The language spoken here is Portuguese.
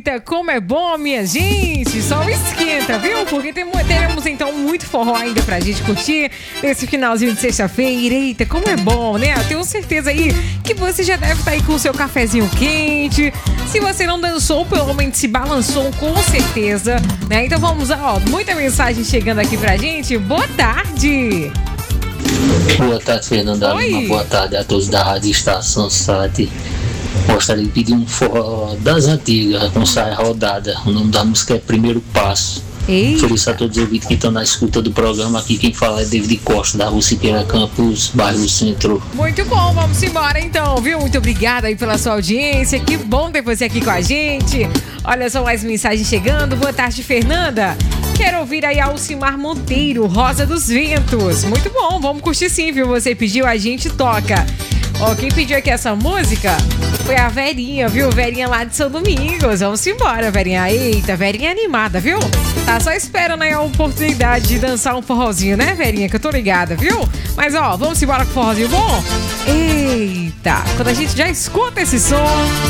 Eita, como é bom, minha gente. Só esquenta, viu? Porque teremos então muito forró ainda pra gente curtir nesse finalzinho de sexta-feira. Eita, como é bom, né? Eu tenho certeza aí que você já deve estar aí com o seu cafezinho quente. Se você não dançou, pelo menos se balançou, com certeza, né? Então vamos lá, ó, muita mensagem chegando aqui pra gente. Boa tarde. Boa tarde, Fernanda. Oi. Uma boa tarde a todos da Rádio Estação Sat. Gostaria de pedir um forró das antigas, com saia rodada. O nome da música é Primeiro Passo. Eita. Feliz a todos os ouvintes que estão na escuta do programa. Aqui quem fala é David Costa, da Rua Siqueira Campos, bairro Centro. Muito bom, vamos embora então, viu? Muito obrigada aí pela sua audiência. Que bom ter você aqui com a gente. Olha só mais mensagens chegando. Boa tarde, Fernanda. Quero ouvir aí a Alcimar Monteiro, Rosa dos Ventos. Muito bom, vamos curtir sim, viu? Você pediu, a gente toca. Ó, quem pediu aqui essa música foi a Verinha, viu? Verinha lá de São Domingos. Vamos embora, Verinha. Eita, Verinha animada, viu? Tá só esperando aí a oportunidade de dançar um forrozinho, né, Verinha? Que eu tô ligada, viu? Mas, ó, vamos embora com o forrozinho bom? Eita, quando a gente já escuta esse som...